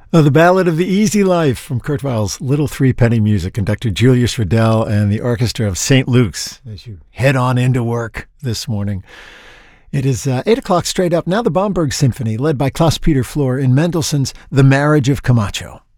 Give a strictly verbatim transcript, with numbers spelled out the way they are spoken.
Uh, the Ballad of the Easy Life from Kurt Weill's Little Three Penny Music, conductor Julius Riddell and the Orchestra of Saint Luke's as you head on into work this morning. It is uh, eight o'clock straight up. Now the Bomberg Symphony, led by Klaus-Peter Flohr in Mendelssohn's The Marriage of Camacho.